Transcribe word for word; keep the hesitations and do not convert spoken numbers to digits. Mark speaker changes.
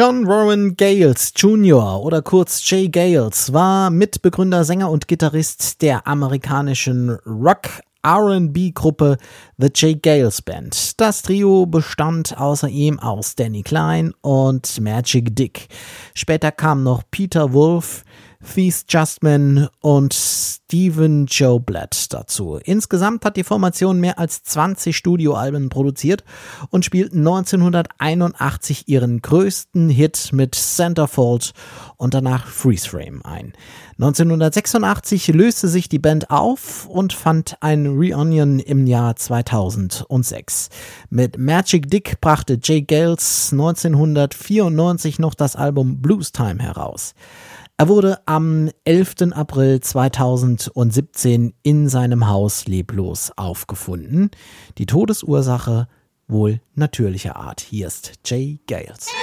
Speaker 1: John Warren Gales Junior oder kurz Jay Gales war Mitbegründer, Sänger und Gitarrist der amerikanischen Rock R and B-Gruppe The Jay Gales Band. Das Trio bestand außer ihm aus Danny Klein und Magic Dick. Später kamen noch Peter Wolf, Thies Justman und Stephen Joe Blatt dazu. Insgesamt hat die Formation mehr als zwanzig Studioalben produziert und spielt neunzehnhunderteinundachtzig ihren größten Hit mit Centerfold und danach Freeze Frame ein. neunzehnhundertsechsundachtzig löste sich die Band auf und fand ein Reunion im Jahr zweitausendsechs. Mit Magic Dick brachte Jay Gales neunzehnhundertvierundneunzig noch das Album Blues Time heraus. Er wurde am elften April zweitausendsiebzehn in seinem Haus leblos aufgefunden. Die Todesursache wohl natürlicher Art. Hier ist Jay Gales.